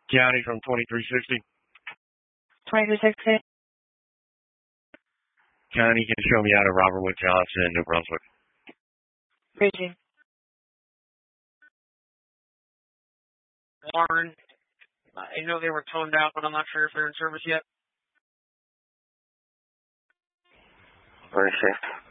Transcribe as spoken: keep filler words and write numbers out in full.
County from twenty-three sixty. twenty-three sixty. County can show me out of Robert Wood Johnson, New Brunswick. Reaching. Warren. I know they were toned out, but I'm not sure if they're in service yet. Very safe.